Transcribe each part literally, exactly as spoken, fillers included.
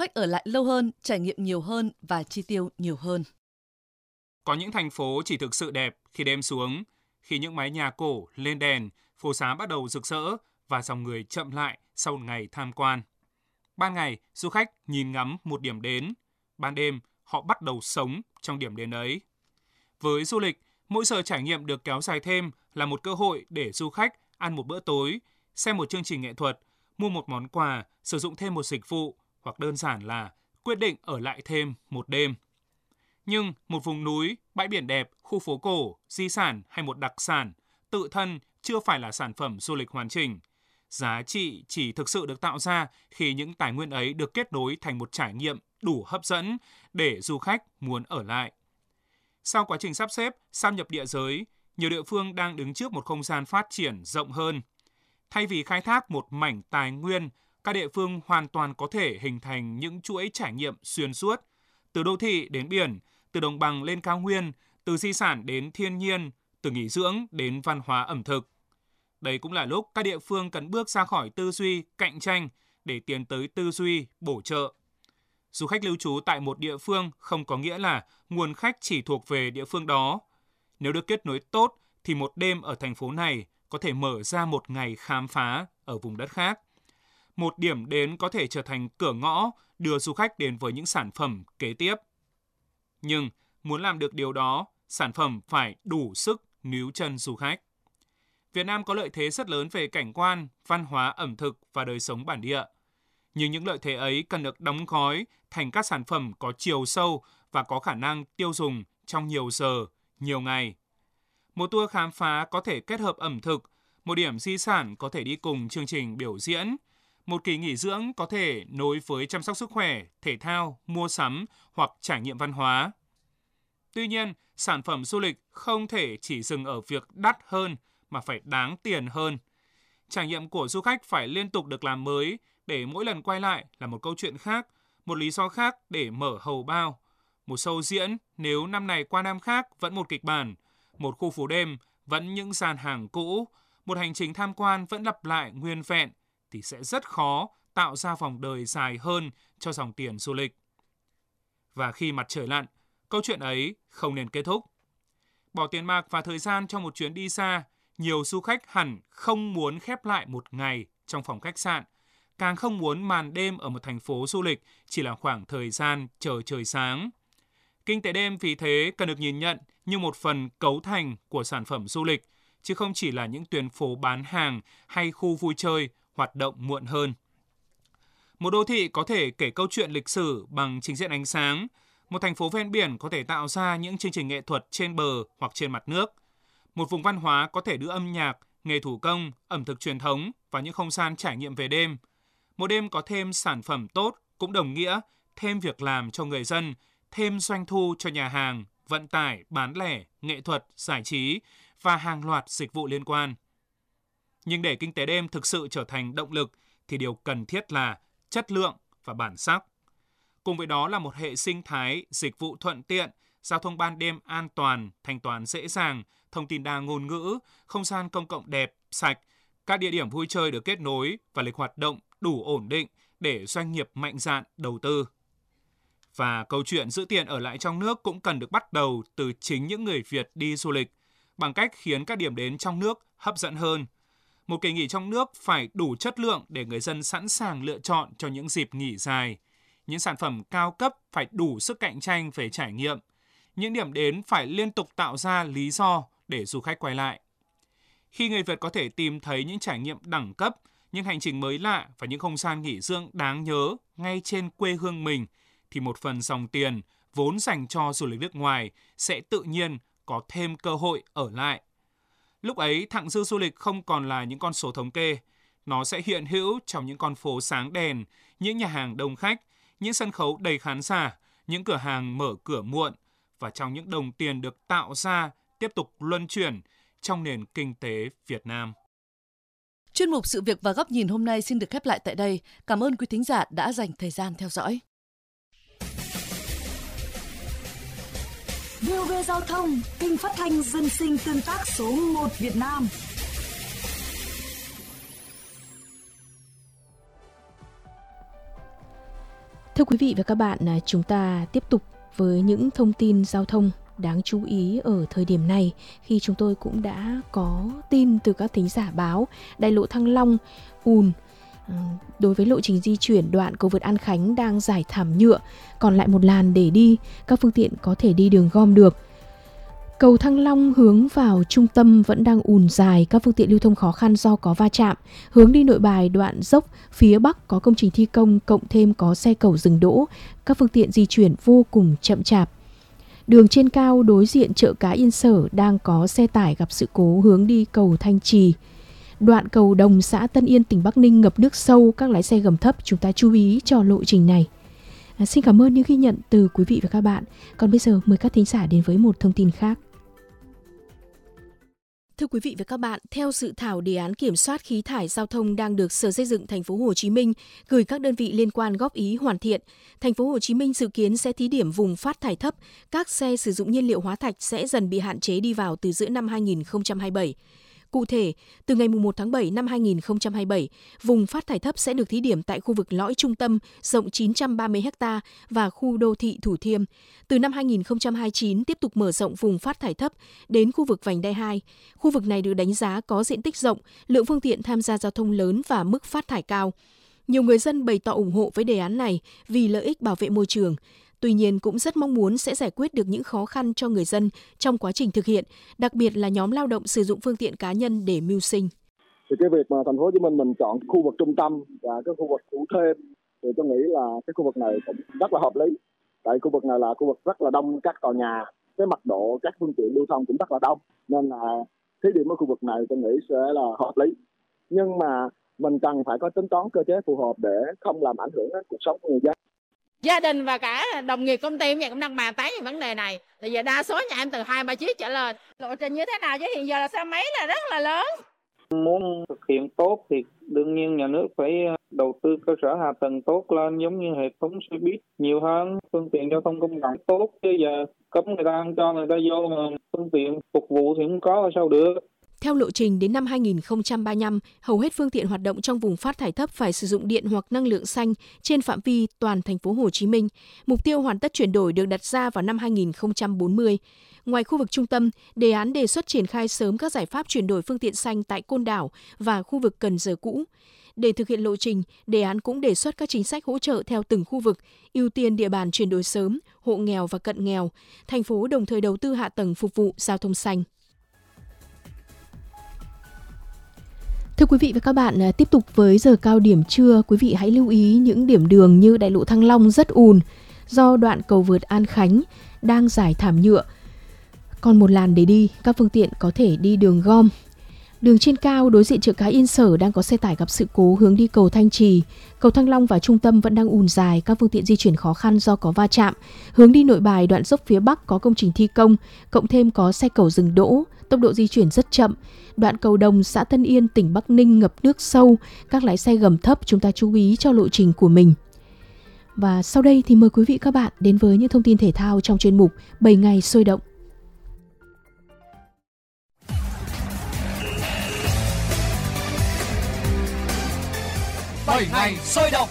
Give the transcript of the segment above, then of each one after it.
khách ở lại lâu hơn, trải nghiệm nhiều hơn và chi tiêu nhiều hơn. Có những thành phố chỉ thực sự đẹp khi đêm xuống, khi những mái nhà cổ lên đèn, phố xá bắt đầu rực rỡ và dòng người chậm lại sau một ngày tham quan. Ban ngày, du khách nhìn ngắm một điểm đến, ban đêm họ bắt đầu sống trong điểm đến ấy. Với du lịch, mỗi giờ trải nghiệm được kéo dài thêm là một cơ hội để du khách ăn một bữa tối, xem một chương trình nghệ thuật, mua một món quà, sử dụng thêm một dịch vụ hoặc đơn giản là quyết định ở lại thêm một đêm. Nhưng một vùng núi, bãi biển đẹp, khu phố cổ, di sản hay một đặc sản tự thân chưa phải là sản phẩm du lịch hoàn chỉnh. Giá trị chỉ thực sự được tạo ra khi những tài nguyên ấy được kết nối thành một trải nghiệm đủ hấp dẫn để du khách muốn ở lại. Sau quá trình sắp xếp, sáp nhập địa giới, nhiều địa phương đang đứng trước một không gian phát triển rộng hơn. Thay vì khai thác một mảnh tài nguyên, các địa phương hoàn toàn có thể hình thành những chuỗi trải nghiệm xuyên suốt, từ đô thị đến biển, từ đồng bằng lên cao nguyên, từ di sản đến thiên nhiên, từ nghỉ dưỡng đến văn hóa ẩm thực. Đây cũng là lúc các địa phương cần bước ra khỏi tư duy cạnh tranh để tiến tới tư duy bổ trợ. Du khách lưu trú tại một địa phương không có nghĩa là nguồn khách chỉ thuộc về địa phương đó. Nếu được kết nối tốt thì một đêm ở thành phố này có thể mở ra một ngày khám phá ở vùng đất khác. Một điểm đến có thể trở thành cửa ngõ đưa du khách đến với những sản phẩm kế tiếp. Nhưng muốn làm được điều đó, sản phẩm phải đủ sức níu chân du khách. Việt Nam có lợi thế rất lớn về cảnh quan, văn hóa, ẩm thực và đời sống bản địa. Nhưng những lợi thế ấy cần được đóng gói thành các sản phẩm có chiều sâu và có khả năng tiêu dùng trong nhiều giờ, nhiều ngày. Một tour khám phá có thể kết hợp ẩm thực, một điểm di sản có thể đi cùng chương trình biểu diễn, một kỳ nghỉ dưỡng có thể nối với chăm sóc sức khỏe, thể thao, mua sắm hoặc trải nghiệm văn hóa. Tuy nhiên, sản phẩm du lịch không thể chỉ dừng ở việc đắt hơn mà phải đáng tiền hơn. Trải nghiệm của du khách phải liên tục được làm mới để mỗi lần quay lại là một câu chuyện khác, một lý do khác để mở hầu bao. Một show diễn nếu năm này qua năm khác vẫn một kịch bản, một khu phố đêm vẫn những gian hàng cũ, một hành trình tham quan vẫn lặp lại nguyên vẹn thì sẽ rất khó tạo ra vòng đời dài hơn cho dòng tiền du lịch. Và khi mặt trời lặn, câu chuyện ấy không nên kết thúc. Bỏ tiền bạc và thời gian cho một chuyến đi xa, nhiều du khách hẳn không muốn khép lại một ngày trong phòng khách sạn, càng không muốn màn đêm ở một thành phố du lịch chỉ là khoảng thời gian chờ trời sáng. Kinh tế đêm vì thế cần được nhìn nhận như một phần cấu thành của sản phẩm du lịch, chứ không chỉ là những tuyến phố bán hàng hay khu vui chơi hoạt động muộn hơn. Một đô thị có thể kể câu chuyện lịch sử bằng trình diễn ánh sáng. Một thành phố ven biển có thể tạo ra những chương trình nghệ thuật trên bờ hoặc trên mặt nước. Một vùng văn hóa có thể đưa âm nhạc, nghề thủ công, ẩm thực truyền thống và những không gian trải nghiệm về đêm. Một đêm có thêm sản phẩm tốt cũng đồng nghĩa thêm việc làm cho người dân, thêm doanh thu cho nhà hàng, vận tải, bán lẻ, nghệ thuật, giải trí và hàng loạt dịch vụ liên quan. Nhưng để kinh tế đêm thực sự trở thành động lực thì điều cần thiết là chất lượng và bản sắc. Cùng với đó là một hệ sinh thái, dịch vụ thuận tiện, giao thông ban đêm an toàn, thanh toán dễ dàng, thông tin đa ngôn ngữ, không gian công cộng đẹp, sạch, các địa điểm vui chơi được kết nối và lịch hoạt động đủ ổn định để doanh nghiệp mạnh dạn đầu tư. Và câu chuyện giữ tiền ở lại trong nước cũng cần được bắt đầu từ chính những người Việt đi du lịch, bằng cách khiến các điểm đến trong nước hấp dẫn hơn. Một kỳ nghỉ trong nước phải đủ chất lượng để người dân sẵn sàng lựa chọn cho những dịp nghỉ dài. Những sản phẩm cao cấp phải đủ sức cạnh tranh về trải nghiệm. Những điểm đến phải liên tục tạo ra lý do để du khách quay lại. Khi người Việt có thể tìm thấy những trải nghiệm đẳng cấp, những hành trình mới lạ và những không gian nghỉ dưỡng đáng nhớ ngay trên quê hương mình, thì một phần dòng tiền vốn dành cho du lịch nước ngoài sẽ tự nhiên có thêm cơ hội ở lại. Lúc ấy, thặng dư du lịch không còn là những con số thống kê. Nó sẽ hiện hữu trong những con phố sáng đèn, những nhà hàng đông khách, những sân khấu đầy khán giả, những cửa hàng mở cửa muộn và trong những đồng tiền được tạo ra tiếp tục luân chuyển trong nền kinh tế Việt Nam. Chuyên mục Sự việc và góc nhìn hôm nay xin được khép lại tại đây. Cảm ơn quý thính giả đã dành thời gian theo dõi. vê o vê Giao thông, kênh phát thanh dân sinh tương tác số một Việt Nam. Thưa quý vị và các bạn, chúng ta tiếp tục với những thông tin giao thông đáng chú ý ở thời điểm này, khi chúng tôi cũng đã có tin từ các thính giả báo đại lộ Thăng Long ùn. Đối với lộ trình di chuyển đoạn cầu vượt An Khánh đang rải thảm nhựa, còn lại một làn để đi, các phương tiện có thể đi đường gom được. Cầu Thăng Long hướng vào trung tâm vẫn đang ùn dài, các phương tiện lưu thông khó khăn do có va chạm. Hướng đi Nội Bài đoạn dốc phía Bắc có công trình thi công, cộng thêm có xe cẩu dừng đỗ, các phương tiện di chuyển vô cùng chậm chạp. Đường trên cao đối diện chợ cá Yên Sở đang có xe tải gặp sự cố hướng đi cầu Thanh Trì. Đoạn cầu Đồng xã Tân Yên tỉnh Bắc Ninh ngập nước sâu, các lái xe gầm thấp chúng ta chú ý cho lộ trình này. À, xin cảm ơn những ghi nhận từ quý vị và các bạn. Còn bây giờ mời các thính giả đến với một thông tin khác. Thưa quý vị và các bạn, theo dự thảo đề án kiểm soát khí thải giao thông đang được Sở Xây dựng Thành phố Hồ Chí Minh gửi các đơn vị liên quan góp ý hoàn thiện, Thành phố Hồ Chí Minh dự kiến sẽ thí điểm vùng phát thải thấp, các xe sử dụng nhiên liệu hóa thạch sẽ dần bị hạn chế đi vào từ giữa năm hai nghìn không trăm hai mươi bảy. Cụ thể, từ ngày mùng một tháng bảy năm hai nghìn không trăm hai mươi bảy, vùng phát thải thấp sẽ được thí điểm tại khu vực lõi trung tâm rộng chín trăm ba mươi héc ta và khu đô thị Thủ Thiêm. Từ năm hai nghìn không trăm hai mươi chín, tiếp tục mở rộng vùng phát thải thấp đến khu vực vành đai hai. Khu vực này được đánh giá có diện tích rộng, lượng phương tiện tham gia giao thông lớn và mức phát thải cao. Nhiều người dân bày tỏ ủng hộ với đề án này vì lợi ích bảo vệ môi trường. Tuy nhiên cũng rất mong muốn sẽ giải quyết được những khó khăn cho người dân trong quá trình thực hiện, đặc biệt là nhóm lao động sử dụng phương tiện cá nhân để mưu sinh. Thì cái việc mà thành phố Hồ Chí Minh mình chọn khu vực trung tâm và cái khu vực Thủ Thiêm thì tôi nghĩ là cái khu vực này cũng rất là hợp lý. Tại khu vực này là khu vực rất là đông các tòa nhà, cái mật độ các phương tiện lưu thông cũng rất là đông, nên là thí điểm ở khu vực này tôi nghĩ sẽ là hợp lý. Nhưng mà mình cần phải có tính toán cơ chế phù hợp để không làm ảnh hưởng đến cuộc sống của người dân. Gia đình và cả đồng nghiệp công ty cũng đang bàn tán về vấn đề này. Tại vì đa số nhà em từ hai ba chiếc trở lên. Lộ trình như thế nào chứ hiện giờ là xe máy là rất là lớn. Muốn thực hiện tốt thì đương nhiên nhà nước phải đầu tư cơ sở hạ tầng tốt lên, giống như hệ thống xe buýt nhiều hơn, phương tiện giao thông công cộng tốt. Chứ giờ cấm người ta ăn cho người ta vô mà phương tiện phục vụ thì không có sao được. Theo lộ trình đến năm hai nghìn không trăm ba mươi lăm, hầu hết phương tiện hoạt động trong vùng phát thải thấp phải sử dụng điện hoặc năng lượng xanh trên phạm vi toàn thành phố Hồ Chí Minh. Mục tiêu hoàn tất chuyển đổi được đặt ra vào năm hai nghìn không trăm bốn mươi. Ngoài khu vực trung tâm, đề án đề xuất triển khai sớm các giải pháp chuyển đổi phương tiện xanh tại Côn Đảo và khu vực Cần Giờ cũ. Để thực hiện lộ trình, đề án cũng đề xuất các chính sách hỗ trợ theo từng khu vực, ưu tiên địa bàn chuyển đổi sớm, hộ nghèo và cận nghèo. Thành phố đồng thời đầu tư hạ tầng phục vụ giao thông xanh. Thưa quý vị và các bạn, tiếp tục với giờ cao điểm trưa, quý vị hãy lưu ý những điểm đường như đại lộ Thăng Long rất ùn do đoạn cầu vượt An Khánh đang rải thảm nhựa. Còn một làn để đi, các phương tiện có thể đi đường gom. Đường trên cao đối diện chợ cá Yên Sở đang có xe tải gặp sự cố hướng đi cầu Thanh Trì. Cầu Thăng Long và trung tâm vẫn đang ùn dài, các phương tiện di chuyển khó khăn do có va chạm. Hướng đi Nội Bài đoạn dốc phía Bắc có công trình thi công, cộng thêm có xe cẩu dừng đỗ, tốc độ di chuyển rất chậm. Đoạn cầu Đồng xã Tân Yên tỉnh Bắc Ninh ngập nước sâu, các lái xe gầm thấp chúng ta chú ý cho lộ trình của mình. Và sau đây thì mời quý vị các bạn đến với những thông tin thể thao trong chuyên mục bảy ngày sôi động. bảy ngày sôi động.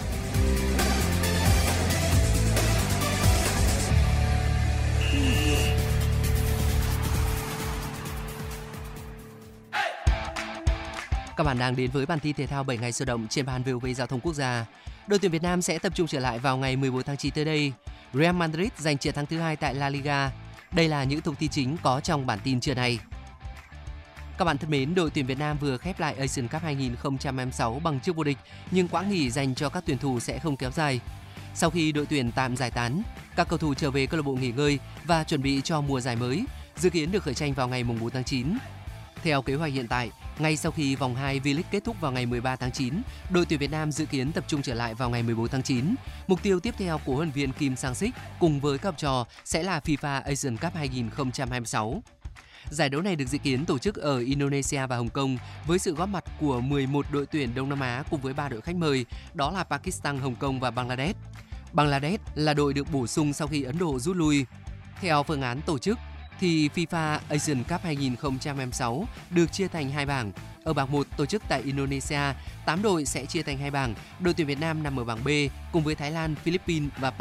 Các bạn đang đến với bản tin thể thao bảy ngày sôi động trên ban vê o vê Giao thông Quốc gia. Đội tuyển Việt Nam sẽ tập trung trở lại vào ngày mười bốn tháng chín tới đây. Real Madrid giành chiến thắng thứ hai tại La Liga. Đây là những thông tin chính có trong bản tin trưa nay. Các bạn thân mến, đội tuyển Việt Nam vừa khép lại Asian Cup hai không hai sáu bằng chức vô địch, nhưng quãng nghỉ dành cho các tuyển thủ sẽ không kéo dài. Sau khi đội tuyển tạm giải tán, các cầu thủ trở về câu lạc bộ nghỉ ngơi và chuẩn bị cho mùa giải mới, dự kiến được khởi tranh vào ngày bốn tháng chín. Theo kế hoạch hiện tại, ngay sau khi vòng hai V-League kết thúc vào ngày mười ba tháng chín, đội tuyển Việt Nam dự kiến tập trung trở lại vào ngày mười bốn tháng chín. Mục tiêu tiếp theo của huấn luyện viên Kim Sang-sik cùng với các học trò sẽ là FIFA Asian Cup hai không hai sáu. Giải đấu này được dự kiến tổ chức ở Indonesia và Hồng Kông với sự góp mặt của mười một đội tuyển Đông Nam Á cùng với ba đội khách mời, đó là Pakistan, Hồng Kông và Bangladesh. Bangladesh là đội được bổ sung sau khi Ấn Độ rút lui. Theo phương án tổ chức, thì FIFA Asian Cup hai không hai sáu được chia thành hai bảng. Ở bảng một tổ chức tại Indonesia, tám đội sẽ chia thành hai bảng. Đội tuyển Việt Nam nằm ở bảng B cùng với Thái Lan, Philippines và